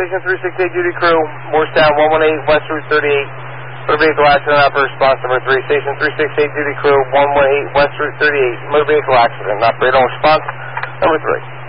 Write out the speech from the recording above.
Station 368 duty crew, Morristown 118 West Route 38. Motor vehicle accident, operator response number 3. Station 368 duty crew, 118 West Route 38. Motor vehicle accident, operator response number 3.